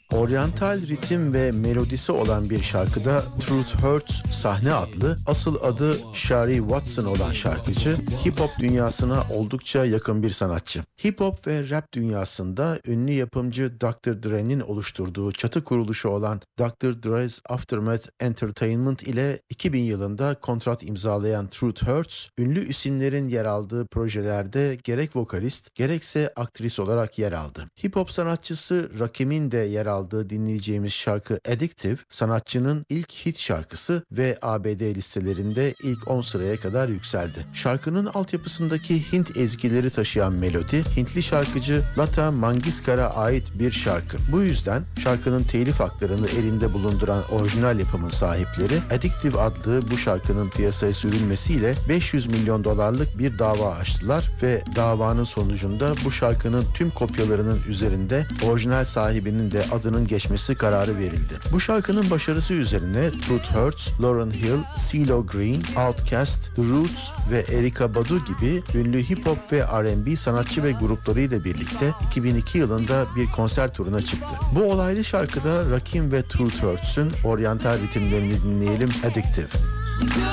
Oryantal ritim ve melodisi olan bir şarkıda Truth Hurts sahne adlı, asıl adı Shari Watson olan şarkıcı, hip-hop dünyasına oldukça yakın bir sanatçı. Hip-hop ve rap dünyasında ünlü yapımcı Dr. Dre'nin oluşturduğu çatı kuruluşu olan Dr. Dre's Aftermath Entertainment ile 2000 yılında kontrat imzalayan Truth Hurts, ünlü isimlerin yer aldığı projelerde gerek vokalist gerekse aktris olarak yer aldı. Hip-hop sanatçısı Rakim'in de yer aldığı dinleyeceğimiz şarkı Addictive, sanatçının ilk hit şarkısı ve ABD listelerinde ilk 10 sıraya kadar yükseldi. Şarkının altyapısındaki Hint ezgileri taşıyan melodi, Hintli şarkıcı Lata Mangeshkar'a ait bir şarkı. Bu yüzden şarkının telif haklarını elinde bulunduran orijinal yapımın sahipleri, Addictive adlı bu şarkının piyasaya sürülmesiyle $500 milyon bir dava açtılar ve davanın sonucunda bu şarkının tüm kopyalarının üzerinde orijinal sahibinin de adının geçmesi kararı verildi. Bu şarkının başarısı üzerine Truth Hurts, Lauryn Hill, CeeLo Green, Outkast, The Roots ve Erykah Badu gibi ünlü hip-hop ve R&B sanatçı ve gruplarıyla birlikte 2002 yılında bir konser turuna çıktı. Bu olaylı şarkıda Rakim ve Truth Hurts'ün oryantal ritimlerini dinleyelim. Addictive.